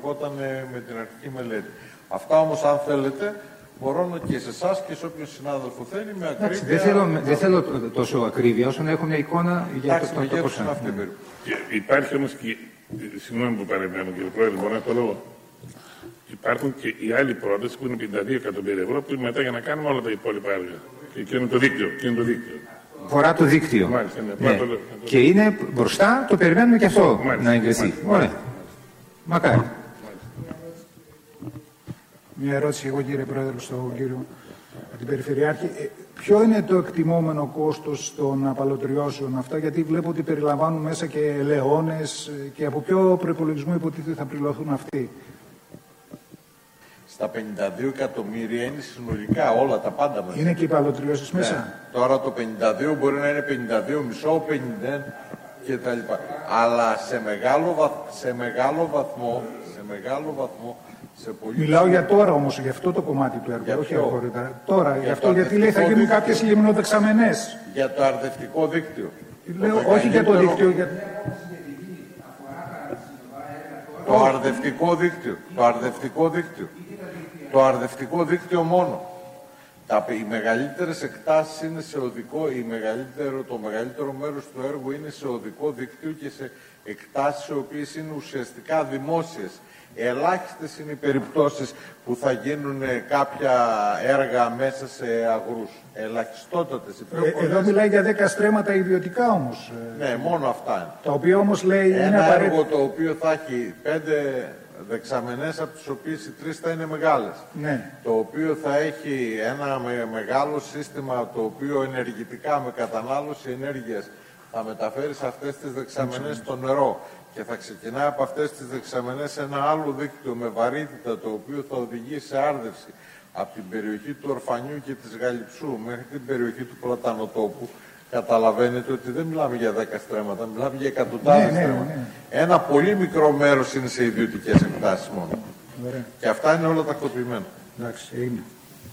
προβλεπόταν με την αρχική μελέτη. Αυτά όμως, αν θέλετε, μπορώ και σε εσάς και σε όποιον συνάδελφο θέλει με ακρίβεια. Δεν θέλω τόσο ακρίβεια όσο να έχω μια εικόνα για το ποσά. Υπάρχει όμως και, συγγνώμη που παρεμβαίνω κύριε Πρόεδρε, μπορώ να το λόγο. Υπάρχουν και οι άλλοι πρόταση που είναι 52 εκατομμύρια ευρώ που είναι μετά για να κάνουμε όλα τα υπόλοιπα έργα. Και είναι το δίκτυο. Φορά το δίκτυο. Μάλιστα, ναι. Και είναι μπροστά, το περιμένουμε και αυτό να εγκριθεί. Ωραία. Μακάρι. Μια ερώτηση εγώ κύριε Πρόεδρε στον κύριο την Περιφερειάρχη. Ποιο είναι το εκτιμόμενο κόστος των απαλωτριώσεων αυτά, γιατί βλέπω ότι περιλαμβάνουν μέσα και ελαιώνες και από ποιο προϋπολογισμό υποτίθεται θα πληρωθούν αυτοί? Στα 52 εκατομμύρια είναι συνολικά όλα τα πάντα μέσα. Είναι και οι απαλωτριώσεις μέσα. Ναι. Τώρα το 52 μπορεί να είναι 52,5, 50 κτλ. Αλλά σε μεγάλο βαθμό Μιλάω για τώρα όμως, για αυτό το κομμάτι του έργου, όχι αργότερα. Τώρα, για αυτό, γιατί λέει θα γίνουν κάποιες λιμνοδεξαμενές. Για το αρδευτικό δίκτυο. Λέω, όχι για το δίκτυο, για... Το αρδευτικό δίκτυο μόνο. Οι μεγαλύτερες εκτάσεις είναι σε οδικό, το μεγαλύτερο μέρος του έργου είναι σε οδικό δίκτυο και σε εκτάσεις οι οποίες είναι ουσιαστικά δημόσιες. Ελάχιστες είναι οι περιπτώσεις που θα γίνουν κάποια έργα μέσα σε αγρούς. Ελαχιστότατες. Εδώ μιλάει για 10 στρέμματα ιδιωτικά όμως. Ναι, μόνο αυτά είναι. Τα οποία όμως λέει είναι ένα απαραίτητο. έργο το οποίο θα έχει 5 δεξαμενές, από τις οποίες οι 3 θα είναι μεγάλες. Ναι. Το οποίο θα έχει ένα μεγάλο σύστημα το οποίο ενεργητικά με κατανάλωση ενέργειας θα μεταφέρει σε αυτές τις δεξαμενές το νερό. Και θα ξεκινάει από αυτές τις δεξαμενές ένα άλλο δίκτυο με βαρύτητα το οποίο θα οδηγεί σε άρδευση από την περιοχή του Ορφανιού και της Γαλιψού μέχρι την περιοχή του Πλατανοτόπου. Καταλαβαίνετε ότι δεν μιλάμε για 10 στρέμματα, μιλάμε για εκατοντάδες στρέμματα. Ναι. Ένα πολύ μικρό μέρος είναι σε ιδιωτικές εκτάσεις μόνο. Ωραία. Και αυτά είναι όλα τακτοποιημένα. Εντάξει, είναι.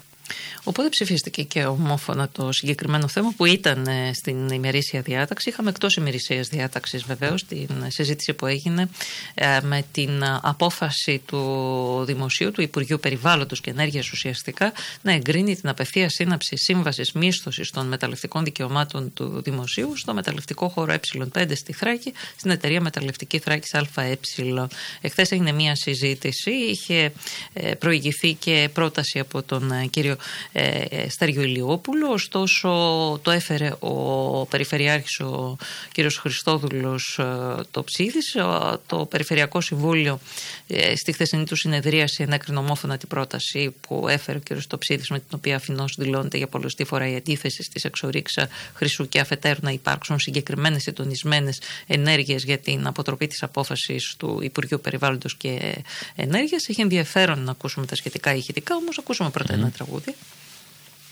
Οπότε ψηφίστηκε και ομόφωνα το συγκεκριμένο θέμα που ήταν στην ημερήσια διάταξη. Είχαμε εκτός ημερησίας διάταξης βεβαίως την συζήτηση που έγινε με την απόφαση του Δημοσίου, του Υπουργείου Περιβάλλοντος και Ενέργειας ουσιαστικά, να εγκρίνει την απευθείας σύναψη σύμβασης μίσθωσης των μεταλλευτικών δικαιωμάτων του Δημοσίου στο μεταλλευτικό χώρο Ε5 στη Θράκη, στην εταιρεία Μεταλλευτική Θράκης ΑΕ. Εχθές έγινε μια συζήτηση, είχε προηγηθεί και πρόταση από τον κύριο Στέργιο Ηλιόπουλο, ωστόσο το έφερε ο Περιφερειάρχης ο κύριος Χριστόδουλος το ψήφισε. Το Περιφερειακό Συμβούλιο στη χθεσινή του συνεδρίαση ενέκρινε ομόφωνα την πρόταση που έφερε ο κύριος Τοψίδης, με την οποία αφινώς δηλώνεται για πολλωστή φορά η αντίθεση στις εξορίξεις χρυσού και αφετέρου να υπάρξουν συγκεκριμένες συντονισμένες ενέργειες για την αποτροπή της απόφασης του Υπουργείου Περιβάλλοντος και Ενέργειας. Έχει ενδιαφέρον να ακούσουμε τα σχετικά ηχητικά, όμως ακούσουμε πρώτα ένα τραγούδι.